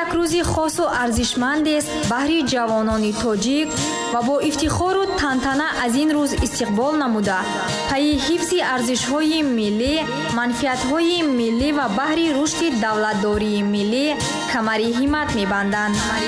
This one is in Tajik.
як рӯзи хосу арзишмандест баҳри ҷавонони тоҷик ва бо ифтихору тантана аз ин рӯз истиқбол намуда пайи ҳифзи арзишҳои миллӣ, манфиатҳои миллӣ ва баҳри рушди давлатдории миллӣ камари ҳиммат мебанданд.